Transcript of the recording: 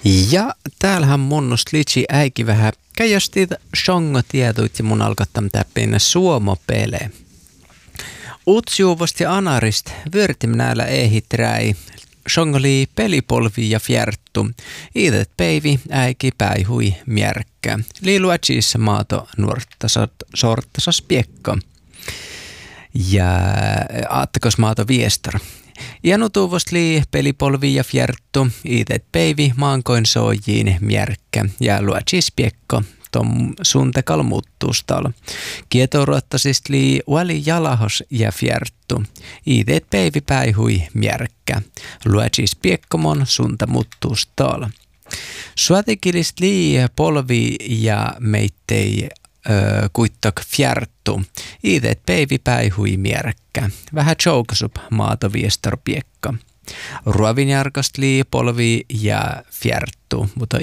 Ja täällähän munnost litsi äiki vähän käjästi songo tietuit ja mun alkottam täppinä suomopele. Utsjuuvosti anarist vyörtim näillä ehiträi. Songoli pelipolvi ja fjärttu. Iidet päivi äiki päihui mjärkkä. Liilu ätsiissä maato nuorta sorttasas piekko. Ja aattakos maato viestor. Ianutuvos lii pelipolvi ja fjärttu. Iidet päivi maankoin soojiin mjärkkä. Ja luotsis piekko. Tom suntekal muuttuustalo. Kietoruottasist lii uali jalahos ja fjärttu. Iidet päivi päihui mjärkkä. Luotsis piekkomon sunta muuttuustalo. Suatekilist lii polvi ja meittei kuittok fjärttu. Iidet päivi päihui mjärkkä. Vähän joukasup maato viestor piekko. Ruovinjarkost lii polvi ja fjärttu, mutta